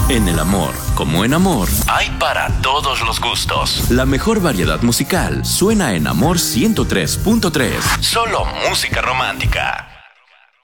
En el amor, como en amor, hay para todos los gustos. La mejor variedad musical suena en Amor 103.3. Solo música romántica.